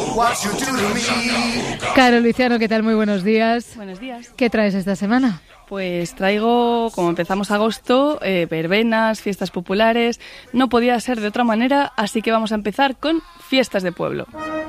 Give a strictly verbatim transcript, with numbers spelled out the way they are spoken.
Caro Luciano, ¿qué tal? Muy buenos días. Buenos días. ¿Qué traes esta semana? Pues traigo, como empezamos agosto, eh, verbenas, fiestas populares. No podía ser de otra manera, así que vamos a empezar con fiestas de pueblo.